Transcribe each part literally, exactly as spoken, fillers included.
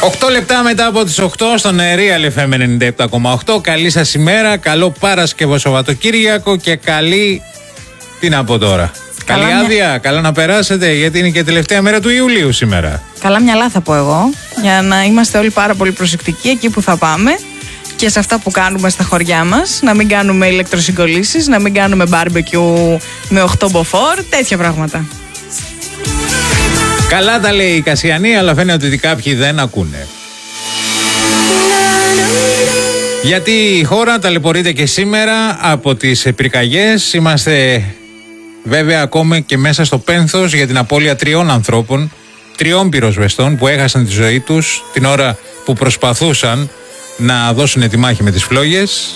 οκτώ λεπτά μετά από τις οκτώ στον Real εφ εμ ενενήντα επτά κόμμα οκτώ. Καλή σας ημέρα, καλό Παρασκευό Σαββατοκύριακο και καλή, τι να πω τώρα, καλή Καλά άδεια, μια... καλά να περάσετε γιατί είναι και τελευταία μέρα του Ιουλίου σήμερα. Καλά μυαλά θα πω εγώ, για να είμαστε όλοι πάρα πολύ προσεκτικοί εκεί που θα πάμε και σε αυτά που κάνουμε στα χωριά μας, να μην κάνουμε ηλεκτροσυγκολλήσεις, να μην κάνουμε μπάρμπεκιου με οκτώ μποφόρ, τέτοια πράγματα. Καλά τα λέει η Κασιανή, αλλά φαίνεται ότι κάποιοι δεν ακούνε. Γιατί η χώρα ταλαιπωρείται και σήμερα από τις πυρκαγιές. Είμαστε βέβαια ακόμα και μέσα στο πένθος για την απώλεια τριών ανθρώπων, τριών πυροσβεστών που έχασαν τη ζωή τους την ώρα που προσπαθούσαν να δώσουν τη μάχη με τις φλόγες.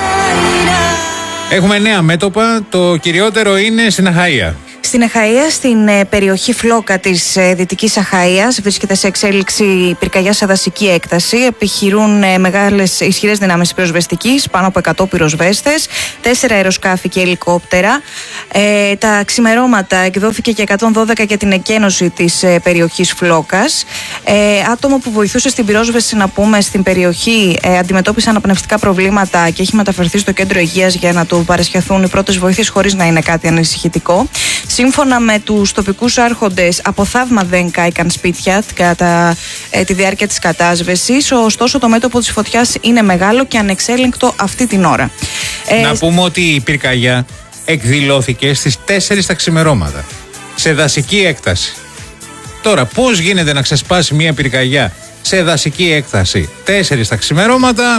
Έχουμε νέα μέτωπα, το κυριότερο είναι στην Αχαΐα. Στην Αχαΐα, στην ε, περιοχή Φλόκα της ε, Δυτικής Αχαΐας, βρίσκεται σε εξέλιξη πυρκαγιά σε δασική έκταση. Επιχειρούν ε, μεγάλες ισχυρές δυνάμεις πυροσβεστικής, πάνω από εκατό πυροσβέστες, τέσσερα αεροσκάφη και ελικόπτερα. Ε, τα ξημερώματα εκδόθηκε και εκατόν δώδεκα για την εκένωση της ε, περιοχής Φλόκας. Ε, άτομο που βοηθούσε στην πυρόσβεση, να πούμε, στην περιοχή ε, αντιμετώπισαν αναπνευστικά προβλήματα και έχει μεταφερθεί στο κέντρο υγείας για να του παρασχεθούν οι πρώτες βοήθειες χωρίς να είναι κάτι ανησυχητικό. Σύμφωνα με τους τοπικούς άρχοντες, από θαύμα δεν κάηκαν σπίτια κατά ε, τη διάρκεια της κατάσβεσης. Ωστόσο, το μέτωπο της φωτιάς είναι μεγάλο και ανεξέλεγκτο αυτή την ώρα. Να ε, πούμε ότι η πυρκαγιά εκδηλώθηκε στις τέσσερις τα ξημερώματα, σε δασική έκταση. Τώρα, πώς γίνεται να ξεσπάσει μια πυρκαγιά σε δασική έκταση τέσσερις τα ξημερώματα,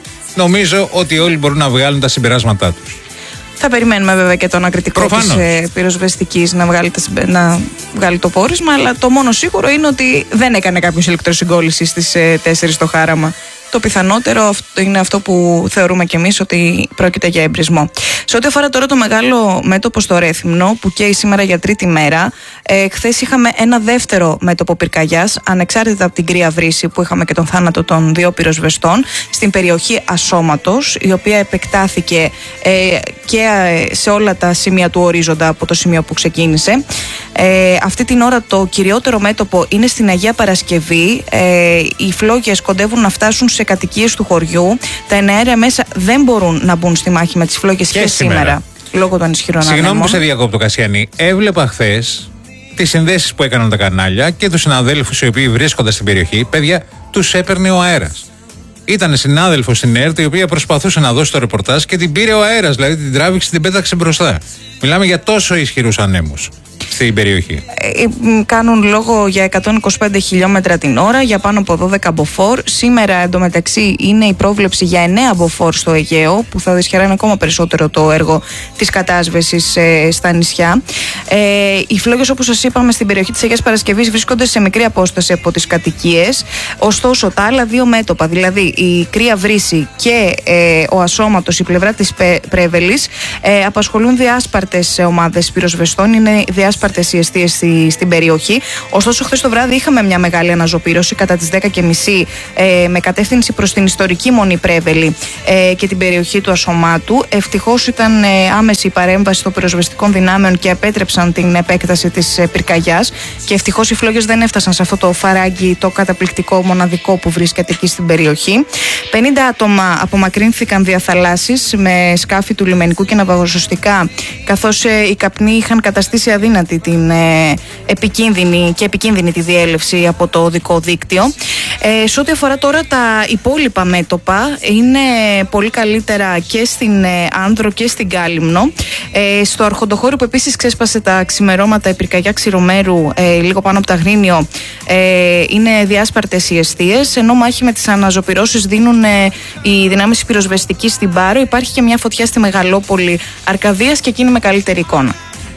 νομίζω ότι όλοι μπορούν να βγάλουν τα συμπεράσματά τους. Θα περιμένουμε βέβαια και τον ακριτικό της ε, πυροσβεστικής να βγάλει, τα, να βγάλει το πόρισμα, αλλά το μόνο σίγουρο είναι ότι δεν έκανε κάποιος ηλεκτροσυγκόλληση στις ε, τέσσερις το χάραμα. Το πιθανότερο είναι αυτό που θεωρούμε κι εμείς, ότι πρόκειται για εμπρισμό. Σε ό,τι αφορά τώρα το μεγάλο μέτωπο στο Ρέθυμνο, που καίει σήμερα για τρίτη μέρα, ε, χθες είχαμε ένα δεύτερο μέτωπο πυρκαγιάς, ανεξάρτητα από την κρύα βρύση που είχαμε και τον θάνατο των δύο πυροσβεστών, στην περιοχή Ασώματος, η οποία επεκτάθηκε ε, και σε όλα τα σημεία του ορίζοντα από το σημείο που ξεκίνησε. Ε, αυτή την ώρα το κυριότερο μέτωπο είναι στην Αγία Παρασκευή. Ε, οι φλόγες κοντεύουν να φτάσουν σε κατοικίες του χωριού. Τα εναέρια μέσα δεν μπορούν να μπουν στη μάχη με τις φλόγες και, και σήμερα, σήμερα, λόγω των ισχυρών ανέμων. Συγγνώμη που σε διακόπτω, Κασιανή. Έβλεπα χθες τις συνδέσεις που έκαναν τα κανάλια και τους συναδέλφους οι οποίοι βρίσκονται στην περιοχή. Παιδιά, τους έπαιρνε ο αέρας. Ήταν συνάδελφος στην ΕΡΤ η οποία προσπαθούσε να δώσει το ρεπορτάζ και την πήρε ο αέρας, δηλαδή την τράβηξε, την πέταξε μπροστά. Μιλάμε για τόσο ισχυρούς ανέμους στην περιοχή. Ε, κάνουν λόγο για εκατόν είκοσι πέντε χιλιόμετρα την ώρα, για πάνω από δώδεκα μποφόρ. Σήμερα εντωμεταξύ είναι η πρόβλεψη για εννέα μποφόρ στο Αιγαίο, που θα δυσχεράνει ακόμα περισσότερο το έργο της κατάσβεσης ε, στα νησιά. Ε, οι φλόγες, όπως σας είπαμε, στην περιοχή της Αγίας Παρασκευής βρίσκονται σε μικρή απόσταση από τις κατοικίες. Ωστόσο, τα άλλα δύο μέτωπα, δηλαδή η κρύα βρύση και ε, ο Ασώματος, η πλευρά της Πρέβελης, ε, απασχολούν διάσπαρτες ομάδες πυροσβεστών. Είναι διάσπαρτες οι εστίες στη, στην περιοχή. Ωστόσο, χθες το βράδυ είχαμε μια μεγάλη αναζωπήρωση κατά τις δέκα και μισή ε, με κατεύθυνση προς την ιστορική Μονή Πρέβελη ε, και την περιοχή του Ασωμάτου. Ευτυχώς ήταν ε, άμεση η παρέμβαση των πυροσβεστικών δυνάμεων και απέτρεψαν την επέκταση της ε, πυρκαγιάς. Και ευτυχώς οι φλόγες δεν έφτασαν σε αυτό το φαράγγι, το καταπληκτικό μοναδικό που βρίσκεται εκεί στην περιοχή. πενήντα άτομα απομακρύνθηκαν δια θαλάσσης με σκάφη του λιμενικού και ναυαγοσωστικά, καθώς ε, οι καπνοί είχαν καταστήσει αδύνατη την ε, επικίνδυνη και επικίνδυνη τη διέλευση από το οδικό δίκτυο. Ε, σε ό,τι αφορά τώρα τα υπόλοιπα μέτωπα, είναι πολύ καλύτερα και στην ε, Άνδρο και στην Κάλυμνο. Ε, στο Αρχοντοχώριο, που επίσης ξέσπασε τα ξημερώματα, η πυρκαγιά Ξηρομέρου, ε, λίγο πάνω από τα Αγρίνιο, ε, είναι διάσπαρτες οι εστίες, ενώ μάχη με τις αναζωπυρώσεις δίνουν ε, οι δυνάμεις πυροσβεστικής στην Πάρο. Υπάρχει και μια φωτιά στη Μεγαλόπολη Αρκαδίας και εκείνη με καλύτερη εικόνα.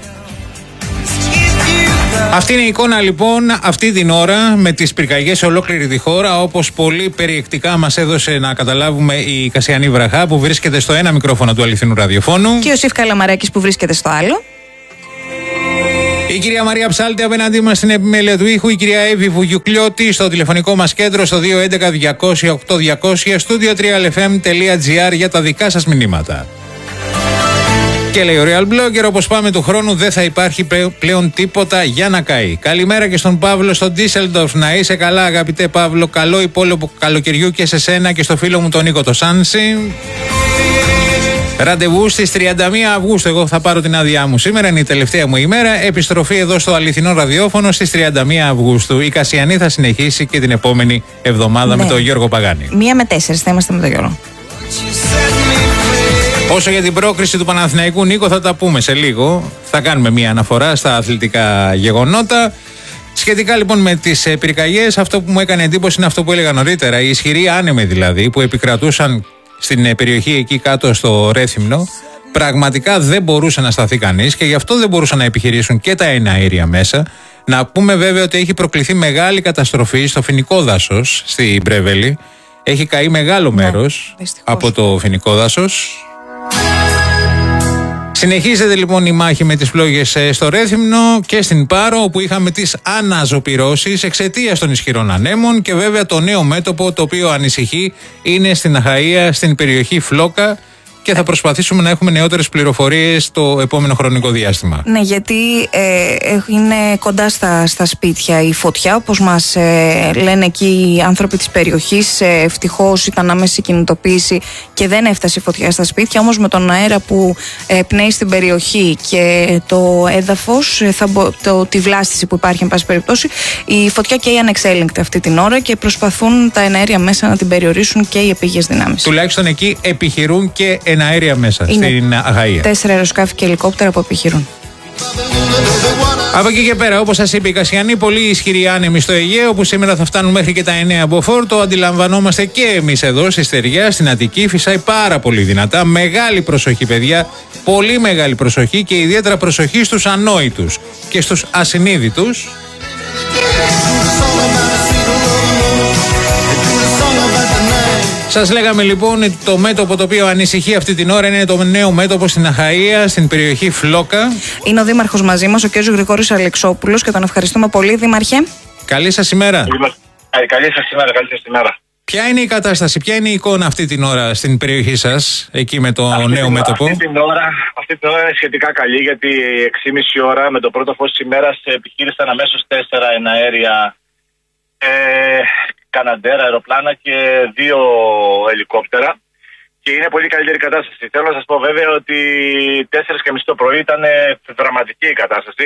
Αυτή είναι η εικόνα λοιπόν αυτή την ώρα με τις πυρκαγιές σε ολόκληρη τη χώρα, όπως πολύ περιεκτικά μας έδωσε να καταλάβουμε η Κασιανή Βραχά, που βρίσκεται στο ένα μικρόφωνο του αληθινού ραδιοφώνου, και ο Σιφ Καλαμαράκης που βρίσκεται στο άλλο. Η κυρία Μαρία Ψάλτη απέναντί μας στην επιμέλεια του ήχου, η κυρία Εύη Βουγιουκλιώτη στο τηλεφωνικό μας κέντρο στο δύο έντεκα διακόσια οκτώ διακόσια, studio τρία εφ εμ τελεία τζι άρ για τα δικά σας μηνύματα. Και λέει ο Real Blogger, όπως πάμε του χρόνου δεν θα υπάρχει πλέον τίποτα για να καεί. Καλημέρα και στον Παύλο στο Ντίσελντορφ. Να είσαι καλά, αγαπητέ Παύλο. Καλό υπόλοιπο καλοκαιριού και σε σένα και στο φίλο μου τον Νίκο το Σάνσι. Ραντεβού στις τριάντα μία Αυγούστου. Εγώ θα πάρω την άδειά μου σήμερα, είναι η τελευταία μου ημέρα. Επιστροφή εδώ στο αληθινό ραδιόφωνο στις τριάντα μία Αυγούστου. Η Κασιανή θα συνεχίσει και την επόμενη εβδομάδα, ναι, με τον Γιώργο Παγάνη. Μία με τέσσερις θα είμαστε με τον Γιώργο. Όσο για την πρόκριση του Παναθηναϊκού, Νίκο, θα τα πούμε σε λίγο. Θα κάνουμε μία αναφορά στα αθλητικά γεγονότα. Σχετικά λοιπόν με τις πυρκαγιές, αυτό που μου έκανε εντύπωση είναι αυτό που έλεγα νωρίτερα. Οι ισχυροί άνεμοι δηλαδή που επικρατούσαν στην περιοχή εκεί κάτω στο Ρέθυμνο, πραγματικά δεν μπορούσε να σταθεί κανείς και γι' αυτό δεν μπορούσαν να επιχειρήσουν και τα εναέρια μέσα. Να πούμε βέβαια ότι έχει προκληθεί μεγάλη καταστροφή στο φοινικό δάσος στην Πρέβελη. Έχει καεί μεγάλο μέρος, ναι, από το φοινικό δάσος. Συνεχίζεται λοιπόν η μάχη με τις φλόγες στο Ρέθυμνο και στην Πάρο, όπου είχαμε τις αναζωπυρώσεις εξαιτίας των ισχυρών ανέμων, και βέβαια το νέο μέτωπο το οποίο ανησυχεί είναι στην Αχαΐα, στην περιοχή Φλόκα, και θα προσπαθήσουμε να έχουμε νεότερες πληροφορίες το επόμενο χρονικό διάστημα. Ναι, γιατί ε, είναι κοντά στα, στα σπίτια η φωτιά, όπως μας ε, λένε εκεί οι άνθρωποι της περιοχής. Ε, ευτυχώς ήταν άμεση κινητοποίηση και δεν έφτασε η φωτιά στα σπίτια, όμως με τον αέρα που ε, πνέει στην περιοχή και το έδαφος, ε, θα μπο, το, τη βλάστηση που υπάρχει εν πάση περιπτώσει, η φωτιά καίει ανεξέλεγκτη αυτή την ώρα και προσπαθούν τα εναέρια μέσα να την περιορίσουν και οι επίγειες δυνάμεις. Τουλάχιστον εκεί επιχειρούν και εναέρια μέσα, είναι στην Αχαΐα. Τέσσερα αεροσκάφη και ελικόπτερα που επιχειρούν. Από εκεί και πέρα, όπως σας είπε η Κασιανή, πολύ ισχυροί άνεμοι στο Αιγαίο που σήμερα θα φτάνουν μέχρι και τα εννέα μποφόρ. Το αντιλαμβανόμαστε και εμείς εδώ στη Στεριά, στην Αττική. Φυσάει πάρα πολύ δυνατά. Μεγάλη προσοχή, παιδιά. Πολύ μεγάλη προσοχή και ιδιαίτερα προσοχή στους ανόητους και στους ασυνείδητους. Σας λέγαμε λοιπόν ότι το μέτωπο το οποίο ανησυχεί αυτή την ώρα είναι το νέο μέτωπο στην Αχαΐα, στην περιοχή Φλόκα. Είναι ο Δήμαρχος μαζί μας, ο κ. Γρηγόρης Αλεξόπουλος, και τον ευχαριστούμε πολύ, Δήμαρχε. Καλή σας ημέρα. Καλή σας ημέρα, καλή σας ημέρα. Ποια είναι η κατάσταση, ποια είναι η εικόνα αυτή την ώρα στην περιοχή σας, εκεί με το αυτή νέο την, μέτωπο? Αυτή την, ώρα, αυτή την ώρα είναι σχετικά καλή, γιατί έξι και μισή ώρα με το πρώτο φως της ημέρας επιχείρησαν αμέσως τέσσερα εναέρια ε, Καναντέρα αεροπλάνα και δύο ελικόπτερα, και είναι πολύ καλύτερη κατάσταση. Θέλω να σας πω βέβαια ότι τέσσερα και μισή το πρωί ήταν δραματική η κατάσταση.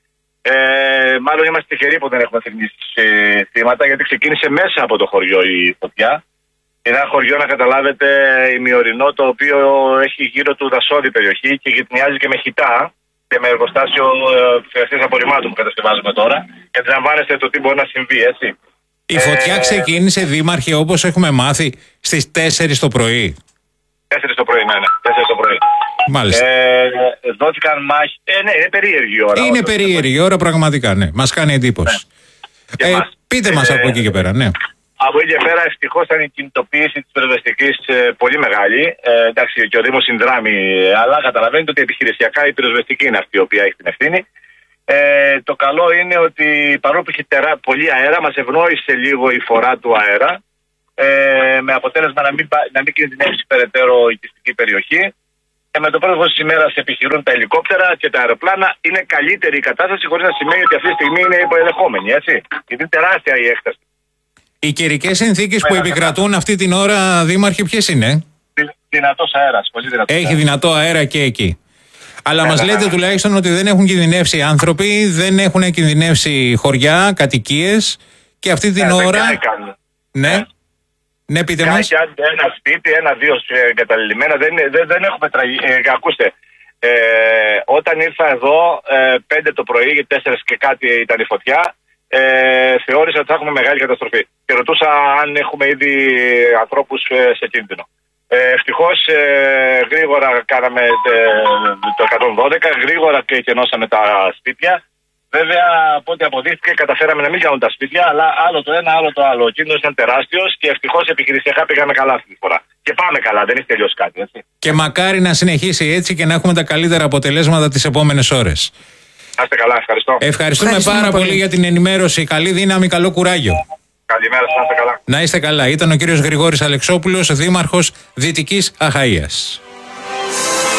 Ε, μάλλον είμαστε τυχεροί που δεν έχουμε θρηνήσει θύματα, γιατί ξεκίνησε μέσα από το χωριό η φωτιά. Είναι ένα χωριό, να καταλάβετε, ημιορεινό, το οποίο έχει γύρω του δασόδη περιοχή και γειτονιάζει και με χιτά και με εργοστάσιο θεραστής απορριμμάτων που κατασκευάζουμε τώρα. Και αντιλαμβάνεστε το τι μπορεί να συμβεί, έτσι. Η φωτιά ε, ξεκίνησε, Δήμαρχε, όπως έχουμε μάθει, στις τέσσερις το πρωί. τέσσερις το πρωί, ναι, ναι. τέσσερις το πρωί. Μάλιστα. Ε, δόθηκαν μάχη. Ε, ναι, είναι περίεργη η ώρα. Είναι περίεργη η ώρα, πραγματικά, ναι. Μας κάνει εντύπωση. Ναι. Ε, πείτε μας ε, από εκεί και πέρα, ναι. Από εκεί και πέρα, ευτυχώς ήταν η κινητοποίηση της πυροσβεστικής ε, πολύ μεγάλη. Ε, εντάξει, και ο Δήμος συνδράμει, αλλά καταλαβαίνετε ότι επιχειρησιακά η πυροσβεστική είναι αυτή η οποία έχει την ευθύνη. Ε, το καλό είναι ότι παρόλο που έχει τερά, πολύ αέρα, μας ευνόησε λίγο η φορά του αέρα, ε, με αποτέλεσμα να μην, να μην κινδυνεύσει περαιτέρω η οικιστική περιοχή. Και με το πρώτο φως της ημέρας επιχειρούν τα ελικόπτερα και τα αεροπλάνα. Είναι καλύτερη η κατάσταση, χωρίς να σημαίνει ότι αυτή τη στιγμή είναι υποελεγχόμενη, έτσι. Γιατί είναι τεράστια η έκταση. Οι καιρικές συνθήκες που επικρατούν αυτή την ώρα, Δήμαρχε, ποιες είναι? Δυνατός αέρας, πολύ δυνατός. Έχει δυνατό αέρα και εκεί. Αλλά μας λέτε τουλάχιστον ότι δεν έχουν κινδυνεύσει άνθρωποι, δεν έχουν κινδυνεύσει χωριά, κατοικίες, και αυτή την ε, ώρα. Ναι. Ναι, πείτε μας. Ένα σπίτι, ένα-δύο εγκαταλειμμένα, δεν, δεν, δεν έχουμε τραγεί. Ε, ακούστε, ε, όταν ήρθα εδώ ε, πέντε το πρωί, γιατί τέσσερις και κάτι ήταν η φωτιά, ε, θεώρησα ότι θα έχουμε μεγάλη καταστροφή. Και ρωτούσα αν έχουμε ήδη ανθρώπους ε, σε κίνδυνο. Ε, ευτυχώς ε, γρήγορα κάναμε ε, το εκατόν δώδεκα, γρήγορα και κενώσαμε τα σπίτια. Βέβαια, από ό,τι αποδείχθηκε, καταφέραμε να μην κάνουν τα σπίτια, αλλά άλλο το ένα, άλλο το άλλο. Ο κίνδυνος ήταν τεράστιος και ευτυχώς επιχειρησιακά πήγαμε καλά αυτή τη φορά. Και πάμε καλά, δεν έχει τελειώσει κάτι, έτσι. Και μακάρι να συνεχίσει έτσι και να έχουμε τα καλύτερα αποτελέσματα τις επόμενες ώρες. Να είστε καλά, ευχαριστώ. Ευχαριστούμε, Ευχαριστούμε πάρα πολύ. πολύ για την ενημέρωση. Καλή δύναμη, καλό κουράγιο. Καλημέρα, να είστε καλά. Να είστε καλά. Ήταν ο κύριος Γρηγόρης Αλεξόπουλος, Δήμαρχος Δυτικής Αχαΐας.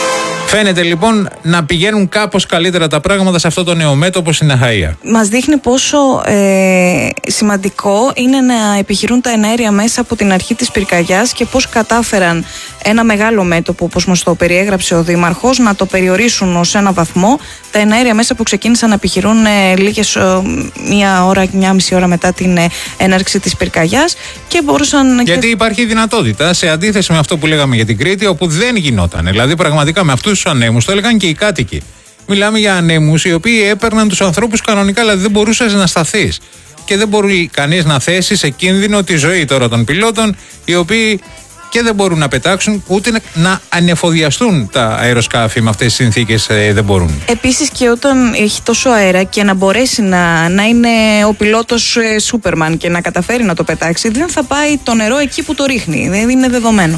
Φαίνεται λοιπόν να πηγαίνουν κάπως καλύτερα τα πράγματα σε αυτό το νέο μέτωπο στην Αχαΐα. Μας δείχνει πόσο ε, σημαντικό είναι να επιχειρούν τα εναέρια μέσα από την αρχή της πυρκαγιάς και πώς κατάφεραν ένα μεγάλο μέτωπο, όπως μας το περιέγραψε ο Δήμαρχος, να το περιορίσουν ως ένα βαθμό. Τα εναέρια μέσα που ξεκίνησαν να επιχειρούν ε, λίγες, ε, μία ώρα, μία μισή ώρα μετά την ε, έναρξη της πυρκαγιάς και μπορούσαν. Γιατί και... υπάρχει δυνατότητα, σε αντίθεση με αυτό που λέγαμε για την Κρήτη, όπου δεν γινόταν. Δηλαδή, πραγματικά με αυτούς τους ανέμους, το έλεγαν και οι κάτοικοι. Μιλάμε για ανέμους οι οποίοι έπαιρναν τους ανθρώπους κανονικά, δηλαδή δεν μπορούσες να σταθείς. Και δεν μπορεί κανείς να θέσει σε κίνδυνο τη ζωή τώρα των πιλότων, οι οποίοι και δεν μπορούν να πετάξουν, ούτε να ανεφοδιαστούν τα αεροσκάφη με αυτές τις συνθήκες, ε, δεν μπορούν. Επίσης και όταν έχει τόσο αέρα και να μπορέσει να, να είναι ο πιλότος ε, Σούπερμαν και να καταφέρει να το πετάξει, δεν θα πάει το νερό εκεί που το ρίχνει. Δεν είναι δεδομένο.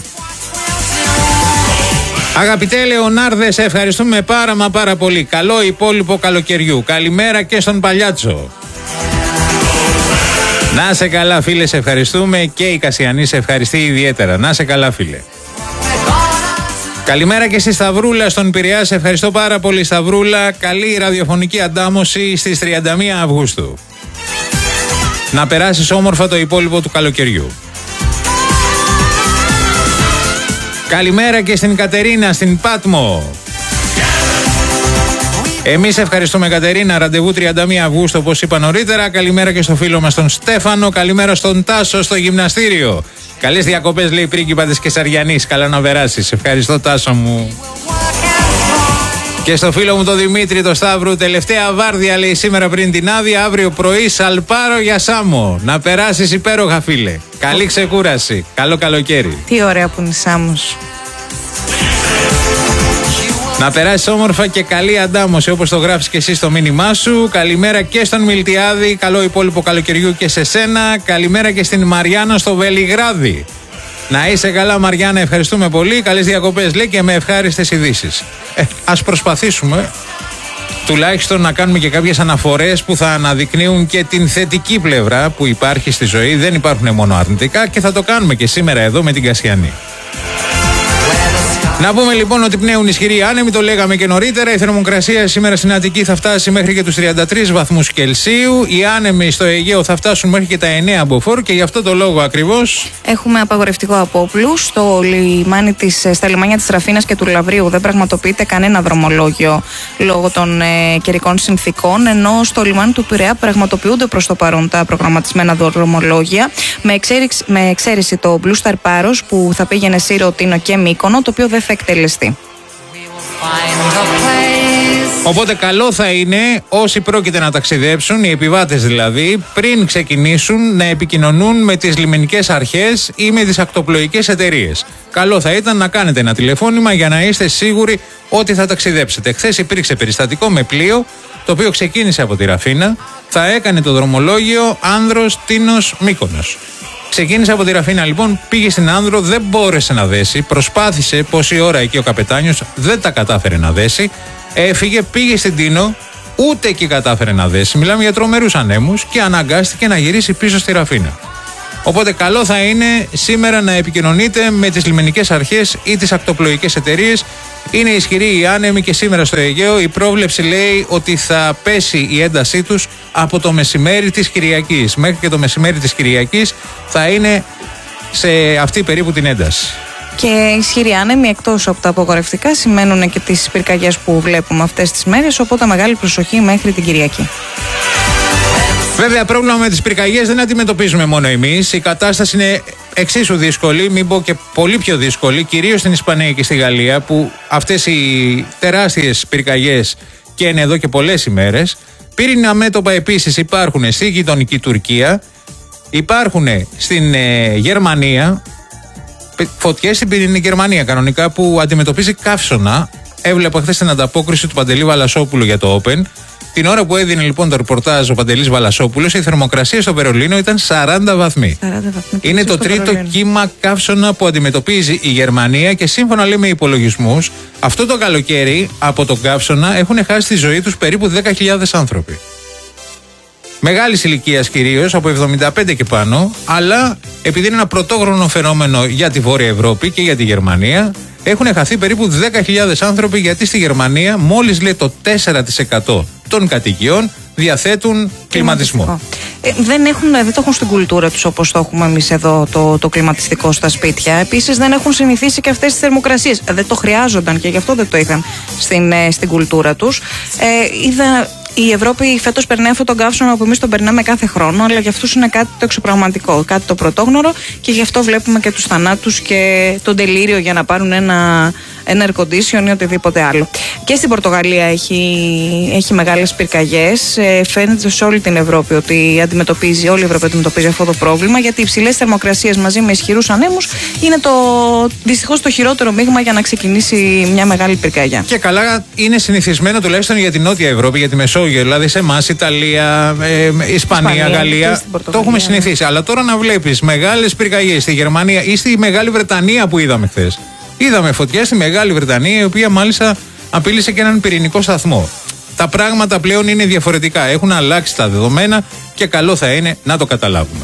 Αγαπητέ Λεωνάρδε, σε ευχαριστούμε πάρα μα πάρα πολύ. Καλό υπόλοιπο καλοκαιριού. Καλημέρα και στον Παλιάτσο. Να σε καλά φίλε, σε ευχαριστούμε, και η Κασιανή σε ευχαριστεί ιδιαίτερα. Να σε καλά φίλε. Καλημέρα και στη Σταυρούλα στον Πειραιά, σε ευχαριστώ πάρα πολύ Σταυρούλα. Καλή ραδιοφωνική αντάμωση στις τριάντα μία Αυγούστου. Να περάσεις όμορφα το υπόλοιπο του καλοκαιριού. Καλημέρα και στην Κατερίνα στην Πάτμο. Εμείς ευχαριστούμε Κατερίνα, ραντεβού τριάντα μία Αυγούστου όπως είπα νωρίτερα. Καλημέρα και στο φίλο μας τον Στέφανο, καλημέρα στον Τάσο στο γυμναστήριο. Καλές διακοπές λέει πρίγκιπα της Κεσαριανής, καλά να περάσεις. Ευχαριστώ Τάσο μου. Και στο φίλο μου τον Δημήτρη το Σταύρου, τελευταία βάρδια λέει σήμερα πριν την άδεια, αύριο πρωί Σαλπάρο για Σάμο. Να περάσεις υπέροχα φίλε. Καλή ξεκούραση, καλό καλοκαίρι. Τι ωραία που είναι Σάμος. Να περάσεις όμορφα και καλή αντάμωση όπως το γράφεις και εσύ στο μήνυμά σου. Καλημέρα και στον Μιλτιάδη, καλό υπόλοιπο καλοκαιριού και σε σένα. Καλημέρα και στην Μαριάννα στο Βελιγράδι. Να είσαι καλά Μαριάννα, ευχαριστούμε πολύ. Καλές διακοπές λέει και με ευχάριστες ειδήσεις. Ε, ας προσπαθήσουμε τουλάχιστον να κάνουμε και κάποιες αναφορές που θα αναδεικνύουν και την θετική πλευρά που υπάρχει στη ζωή. Δεν υπάρχουν μόνο αρνητικά και θα το κάνουμε και σήμερα εδώ με την Κασιανή. Να πούμε λοιπόν ότι πνέουν ισχυροί άνεμοι, το λέγαμε και νωρίτερα. Η θερμοκρασία σήμερα στην Αττική θα φτάσει μέχρι και τους τριάντα τρεις βαθμούς Κελσίου. Οι άνεμοι στο Αιγαίο θα φτάσουν μέχρι και τα εννέα μποφόρ και γι' αυτό το λόγο ακριβώς έχουμε απαγορευτικό απόπλου. Στο λιμάνι της, στα λιμάνια της Ραφίνας και του Λαβρίου δεν πραγματοποιείται κανένα δρομολόγιο λόγω των ε, καιρικών συνθήκων, ενώ στο λιμάνι του Πειραιά πραγματοποιούνται προς το παρόν τα προγραμματισμένα δρομολόγια, με εξαίρεση, με εξαίρεση το Blue Star Paros που θα πήγαινε Σύρο, Τίνο και Μύκονο, το οποίο δεν θα εκτελεστεί. Οπότε καλό θα είναι όσοι πρόκειται να ταξιδέψουν, οι επιβάτες δηλαδή, πριν ξεκινήσουν να επικοινωνούν με τις λιμενικές αρχές ή με τις ακτοπλοϊκές εταιρείες. Καλό θα ήταν να κάνετε ένα τηλεφώνημα για να είστε σίγουροι ότι θα ταξιδέψετε. Χθες υπήρξε περιστατικό με πλοίο, το οποίο ξεκίνησε από τη Ραφίνα, θα έκανε το δρομολόγιο Άνδρος, Τίνος, Μύκονος. Ξεκίνησε από τη Ραφίνα λοιπόν, πήγε στην Άνδρο, δεν μπόρεσε να δέσει, προσπάθησε πόση ώρα εκεί ο καπετάνιος, δεν τα κατάφερε να δέσει, έφυγε, πήγε στην Τίνο, ούτε εκεί κατάφερε να δέσει, μιλάμε για τρομερούς ανέμους και αναγκάστηκε να γυρίσει πίσω στη Ραφίνα. Οπότε καλό θα είναι σήμερα να επικοινωνείτε με τις λιμενικές αρχές ή τις ακτοπλοϊκές εταιρείες. Είναι ισχυροί οι άνεμοι και σήμερα στο Αιγαίο η πρόβλεψη λέει ότι θα πέσει η έντασή τους από το μεσημέρι της Κυριακής. Μέχρι και το μεσημέρι της Κυριακής θα είναι σε αυτή περίπου την ένταση. Και ισχυροί άνεμοι εκτός από τα απογορευτικά σημαίνουν και τις πυρκαγιές που βλέπουμε αυτές τις μέρες, οπότε μεγάλη προσοχή μέχρι την Κυριακή. Βέβαια, πρόβλημα με τις πυρκαγιές δεν αντιμετωπίζουμε μόνο εμείς. Η κατάσταση είναι εξίσου δύσκολη, μην πω και πολύ πιο δύσκολη, κυρίως στην Ισπανία και στη Γαλλία, που αυτές οι τεράστιες πυρκαγιές καίνε εδώ και πολλές ημέρες. Πύρινα μέτωπα επίσης υπάρχουν στη γειτονική Τουρκία, υπάρχουν στην ε, Γερμανία, φωτιές στην πυρηνική Γερμανία κανονικά που αντιμετωπίζει καύσωνα. Έβλεπα χθες την ανταπόκριση του Παντελή Βαλασόπουλου για το Open. Την ώρα που έδινε λοιπόν το ρεπορτάζ ο Παντελής Βαλασόπουλος, η θερμοκρασία στο Βερολίνο ήταν σαράντα βαθμοί. σαράντα βαθμοί. Είναι το τρίτο Βερολίνο. Κύμα καύσωνα που αντιμετωπίζει η Γερμανία και σύμφωνα λέει με υπολογισμούς, αυτό το καλοκαίρι από τον καύσωνα έχουν χάσει τη ζωή τους περίπου δέκα χιλιάδες άνθρωποι. Μεγάλης ηλικίας κυρίως, από εβδομήντα πέντε και πάνω, αλλά επειδή είναι ένα πρωτόγνωρο φαινόμενο για τη Βόρεια Ευρώπη και για τη Γερμανία, έχουν χαθεί περίπου δέκα χιλιάδες άνθρωποι, γιατί στη Γερμανία μόλις λέει το τέσσερα τοις εκατό των κατοικιών διαθέτουν κλιματισμό. Ε, δεν, έχουν, δεν το έχουν στην κουλτούρα τους όπως το έχουμε εμείς εδώ το, το κλιματιστικό στα σπίτια. Επίσης δεν έχουν συνηθίσει και αυτές τις θερμοκρασίες. Ε, δεν το χρειάζονταν και γι' αυτό δεν το είχαν στην, ε, στην κουλτούρα τους. Ε, είδα, η Ευρώπη φέτος περνάει αυτόν τον καύσωνα που εμείς τον περνάμε κάθε χρόνο, αλλά για αυτούς είναι κάτι το εξωπραγματικό, κάτι το πρωτόγνωρο, και γι' αυτό βλέπουμε και τους θανάτους και τον τελείριο για να πάρουν ένα, ένα air condition ή οτιδήποτε άλλο. Και στην Πορτογαλία έχει, έχει μεγάλες πυρκαγιές. Ε, φαίνεται σε όλη την Ευρώπη ότι αντιμετωπίζει, όλη η Ευρώπη αντιμετωπίζει αυτό το πρόβλημα, γιατί οι υψηλές θερμοκρασίες μαζί με ισχυρούς ανέμους είναι το, δυστυχώς το χειρότερο μείγμα για να ξεκινήσει μια μεγάλη πυρκαγιά. Και καλά είναι συνηθισμένο τουλάχιστον για την Νότια Ευρώπη, για τη Μεσόγειο, δηλαδή σε εμάς, Ιταλία, ε, Ισπανία, Ισπανία, Γαλλία, το έχουμε συνηθίσει. Ναι. Αλλά τώρα να βλέπεις μεγάλες πυρκαγιές στη Γερμανία ή στη Μεγάλη Βρετανία που είδαμε χθες. Είδαμε φωτιά στη Μεγάλη Βρετανία, η οποία μάλιστα απείλησε και έναν πυρηνικό σταθμό. Τα πράγματα πλέον είναι διαφορετικά. Έχουν αλλάξει τα δεδομένα και καλό θα είναι να το καταλάβουμε.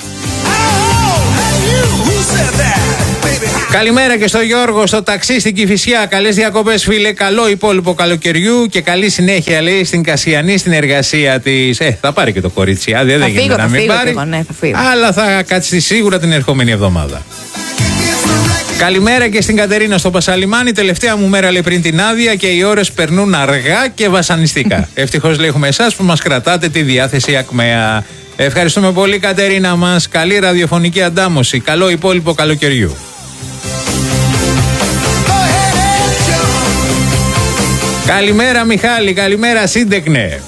Καλημέρα και στο Γιώργο στο ταξί στην Κηφισιά. Καλές διακοπές, φίλε. Καλό υπόλοιπο καλοκαιριού και καλή συνέχεια, λέει, στην Κασιανή στην εργασία της. Ε, θα πάρει και το κορίτσι άδεια, δεν γίνεται να μην πάρει. Εγώ, ναι, θα αλλά θα κάτσει σίγουρα την ερχόμενη εβδομάδα. Καλημέρα και στην Κατερίνα στο Πασαλιμάνι. Τελευταία μου μέρα, λέει, πριν την άδεια και οι ώρες περνούν αργά και βασανιστικά. Ευτυχώς, λέει, έχουμε εσάς που μας κρατάτε τη διάθεση ακμαία. Ευχαριστούμε πολύ, Κατερίνα μας. Καλή ραδιοφωνική αντάμωση. Καλό υπόλοιπο καλοκαιριού. Καλημέρα, Μιχάλη. Καλημέρα, Σύντεκνε.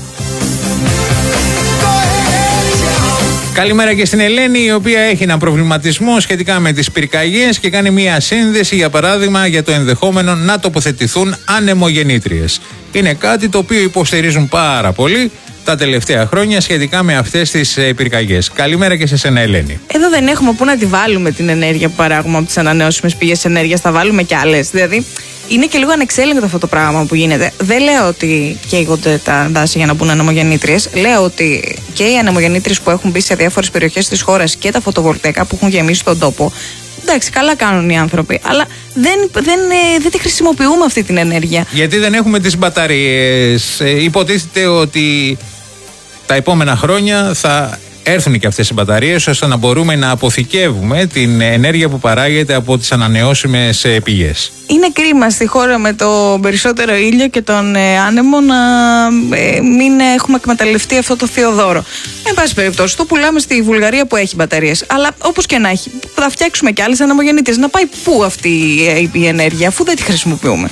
Καλημέρα και στην Ελένη, η οποία έχει έναν προβληματισμό σχετικά με τις πυρκαγιές και κάνει μία σύνδεση, για παράδειγμα, για το ενδεχόμενο να τοποθετηθούν ανεμογεννήτριες. Είναι κάτι το οποίο υποστηρίζουν πάρα πολύ τα τελευταία χρόνια σχετικά με αυτές τις πυρκαγιές. Καλημέρα και σε σένα, Ελένη. Εδώ δεν έχουμε πού να τη βάλουμε την ενέργεια που παράγουμε από τις ανανεώσιμες πηγές ενέργειας, θα βάλουμε κι άλλες. Δηλαδή, είναι και λίγο ανεξέλεγκτο αυτό το πράγμα που γίνεται. Δεν λέω ότι καίγονται τα δάση για να μπουν ανεμογεννήτριες. Λέω ότι και οι ανεμογεννήτριες που έχουν μπει σε διάφορες περιοχές της χώρας και τα φωτοβολταϊκά που έχουν γεμίσει τον τόπο. Εντάξει, καλά κάνουν οι άνθρωποι, αλλά δεν, δεν, δεν τη χρησιμοποιούμε αυτή την ενέργεια. Γιατί δεν έχουμε τις μπαταρίες. Ε, υποτίθεται ότι τα επόμενα χρόνια θα έρθουν και αυτές οι μπαταρίες, ώστε να μπορούμε να αποθηκεύουμε την ενέργεια που παράγεται από τις ανανεώσιμες πηγές. Είναι κρίμα στη χώρα με το περισσότερο ήλιο και τον ε, άνεμο να ε, μην έχουμε εκμεταλλευτεί αυτό το θείο δώρο. Εν πάση περιπτώσει, το πουλάμε στη Βουλγαρία που έχει μπαταρίες. Αλλά όπως και να έχει, θα φτιάξουμε κι άλλες ανεμογεννήτριες. Να πάει πού αυτή η, η ενέργεια, αφού δεν τη χρησιμοποιούμε.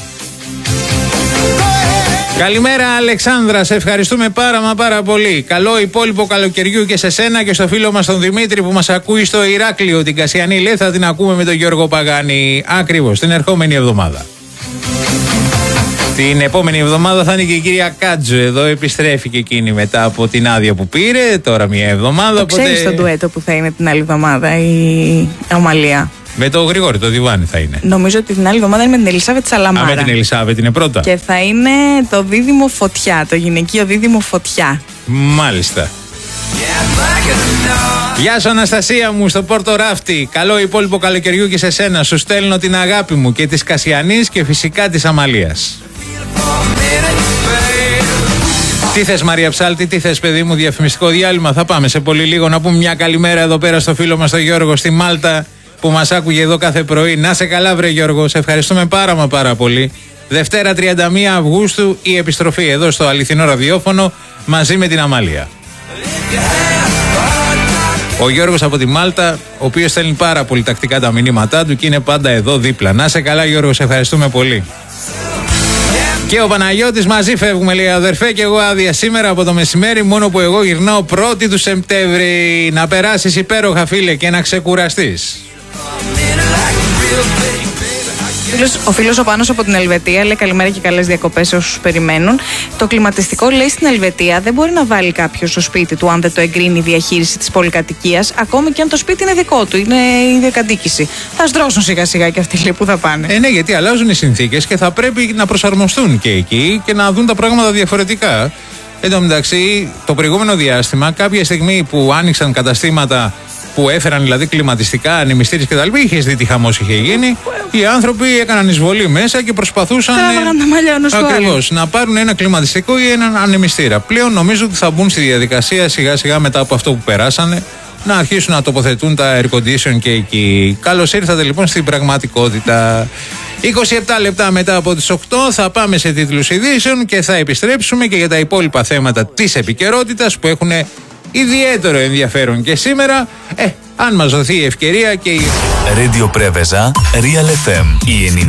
Καλημέρα, Αλεξάνδρα, σε ευχαριστούμε πάρα μα πάρα πολύ. Καλό υπόλοιπο καλοκαιριού και σε σένα και στο φίλο μας τον Δημήτρη που μας ακούει στο Ηράκλειο. Την Κασιανή, λέει, θα την ακούμε με τον Γιώργο Παγάνη ακριβώς την ερχόμενη εβδομάδα. Την επόμενη εβδομάδα θα είναι και η κυρία Κάτζο εδώ, επιστρέφει και εκείνη μετά από την άδεια που πήρε, τώρα μια εβδομάδα. Το οπότε... ξέρεις το ντουέτο που θα είναι την άλλη εβδομάδα, η Ομαλία. Με το Γρηγόρη, το Διβάνι θα είναι. Νομίζω ότι την άλλη εβδομάδα είναι με την Ελισάβετ Σαλαμάρα. Α, με την Ελισάβετ είναι πρώτα. Και θα είναι το δίδυμο Φωτιά, το γυναικείο δίδυμο Φωτιά. Μάλιστα. Γεια σου, Αναστασία μου, στο Πόρτο Ράφτη. Καλό υπόλοιπο καλοκαιριού και σε σένα. Σου στέλνω την αγάπη μου και της Κασιανής και φυσικά της Αμαλίας. Τι θες, Μαρία Ψάλτη, τι θες, παιδί μου, διαφημιστικό διάλειμμα. Θα πάμε σε πολύ λίγο να πούμε μια καλημέρα εδώ πέρα στο φίλο μας τον Γιώργο στη Μάλτα, που μας άκουγε εδώ κάθε πρωί. Να σε καλά, βρε Γιώργο, σε ευχαριστούμε πάρα μα πάρα πολύ. Δευτέρα τριάντα μία Αυγούστου η επιστροφή εδώ στο αληθινό ραδιόφωνο μαζί με την Αμάλια. Ο Γιώργος από τη Μάλτα, ο οποίος στέλνει πάρα πολύ τακτικά τα μηνύματά του και είναι πάντα εδώ δίπλα. Να σε καλά, Γιώργο, σε ευχαριστούμε πολύ. Και ο Παναγιώτης, μαζί φεύγουμε, λέει, αδερφέ, και εγώ άδεια σήμερα από το μεσημέρι, μόνο που εγώ γυρνάω πρώτη του Σεπτέμβρη. Να περάσεις υπέροχα, φίλε, και να ξεκουραστείς. Ο φίλος ο Πάνος από την Ελβετία λέει καλημέρα και καλές διακοπές σε όσους περιμένουν. Το κλιματιστικό, λέει, στην Ελβετία δεν μπορεί να βάλει κάποιος στο σπίτι του αν δεν το εγκρίνει η διαχείριση της πολυκατοικίας, ακόμη και αν το σπίτι είναι δικό του, είναι η διακατοίκηση. Θα στρώσουν σιγά σιγά και αυτοί, λέει, που θα πάνε. Ε, ναι, γιατί αλλάζουν οι συνθήκες και θα πρέπει να προσαρμοστούν και εκεί και να δουν τα πράγματα διαφορετικά. Εν τω μεταξύ, το προηγούμενο διάστημα, κάποια στιγμή που άνοιξαν καταστήματα που έφεραν δηλαδή κλιματιστικά, ανεμιστήρες κτλ. Είχες δει τι χαμός είχε γίνει. Οι άνθρωποι έκαναν εισβολή μέσα και προσπαθούσαν. Τράβαγαν τα μαλλιά ενός του άλλου. Ακριβώς, να πάρουν ένα κλιματιστικό ή έναν ανεμιστήρα. Πλέον νομίζω ότι θα μπουν στη διαδικασία σιγά σιγά μετά από αυτό που περάσανε να αρχίσουν να τοποθετούν τα air condition και εκεί. Καλώς ήρθατε λοιπόν στην πραγματικότητα. είκοσι επτά λεπτά μετά από τις οκτώ θα πάμε σε τίτλους ειδήσεων και θα επιστρέψουμε και για τα υπόλοιπα θέματα της επικαιρότητας που έχουν ιδιαίτερο ενδιαφέρον και σήμερα. Ε, αν μας δοθεί η ευκαιρία και η... Radio Preveza, Real εφ εμ, η